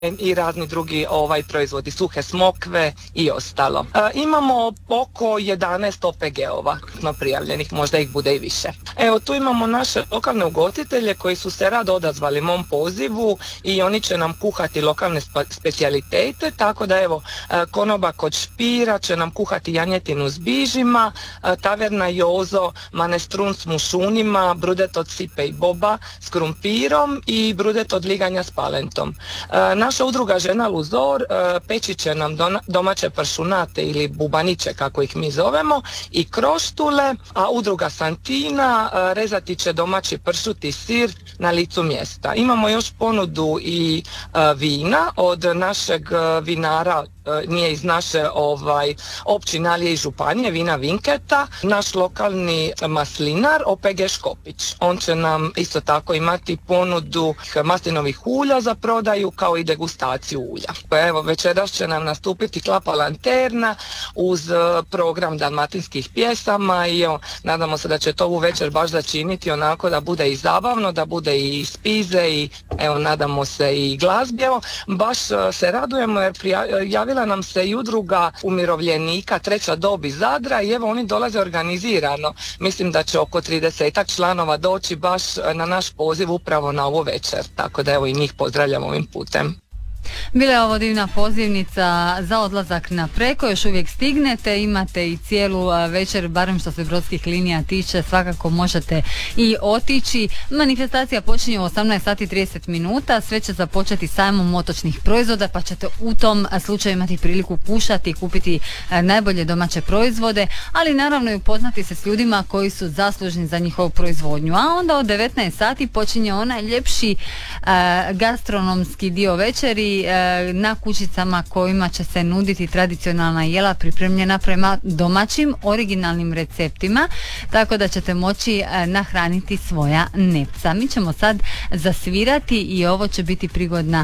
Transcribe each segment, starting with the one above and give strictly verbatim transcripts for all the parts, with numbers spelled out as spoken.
i razni drugi ovaj proizvodi, suhe smokve i ostalo. E, imamo oko jedanaest O P G-ova no, prijavljenih, možda ih bude i više. Evo, tu imamo naše lokalne ugostitelje koji su se rado odazvali mom pozivu i oni će nam kuhati lokalne spa- specijalitete, tako da evo, e, konoba kod Špira će nam kuhati janjetinu s bižima, e, taverna Jozo manestrun s mušunima, brudet od sipe i boba s krumpirom i brudet od liganja s palentom. E, naša udruga Žena Luzor e, peći će nam dona, domaće pršunate ili bubaniće kako ih mi zovemo i kroštule, a udruga Santina e, rezati će domaći pršut i sir na licu mjesta. Imamo još ponudu i e, vina od našeg e, vinara, e, nije iz naše ovaj, općine, ali je iz županije, vina Vinketa, naš lokalni maslinar O P G Škopić. On će nam isto tako imati ponudu maslinovih ulja za prodaju kao i degustaciju ulja. Pa evo, večeras će nam nastupiti Klapa lanterna uz uh, program dalmatinskih pjesama i evo, nadamo se da će to ovu večer baš začiniti onako da bude i zabavno, da bude i spize i evo, nadamo se i glazbi. Evo, baš uh, se radujemo jer prija- javila nam se i udruga umirovljenika Treća dob iz Zadra i evo, oni dolaze organizirano. Mislim da će oko tridesetak članova doći baš na naš poziv upravo na ovu večer, tako da evo i njih pozdravljam ovim putem. Bila je ovo divna pozivnica za odlazak na Preko, još uvijek stignete, imate i cijelu večer, barem što se brodskih linija tiče, svakako možete i otići. Manifestacija počinje u osamnaest sati i trideset minuta, sve će započeti sajmom otočnih proizvoda, pa ćete u tom slučaju imati priliku kušati i kupiti najbolje domaće proizvode, ali naravno i upoznati se s ljudima koji su zaslužni za njihovu proizvodnju. A onda od devetnaest sati počinje onaj ljepši uh, gastronomski dio večeri na kućicama kojima će se nuditi tradicionalna jela pripremljena prema domaćim originalnim receptima, tako da ćete moći nahraniti svoja nepca. Mi ćemo sad zasvirati i ovo će biti prigodna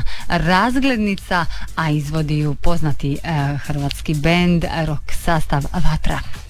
razglednica, a izvodi ju poznati hrvatski bend rock sastav Vatra.